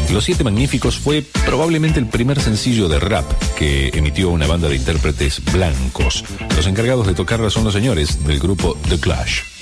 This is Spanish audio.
Los Siete Magníficos fue probablemente el primer sencillo de rap que emitió una banda de intérpretes blancos. Los encargados de tocarla son los señores del grupo The Clash.